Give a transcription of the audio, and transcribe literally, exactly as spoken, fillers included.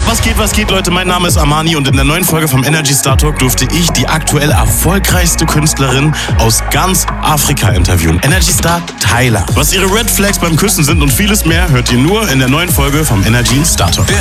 Was geht, was geht, Leute? Mein Name ist Armani und in der neuen Folge vom Energy Star Talk durfte ich die aktuell erfolgreichste Künstlerin aus ganz Afrika interviewen. Energy Star Tyla. Was ihre Red Flags beim Küssen sind und vieles mehr, hört ihr nur in der neuen Folge vom Energy Star Talk.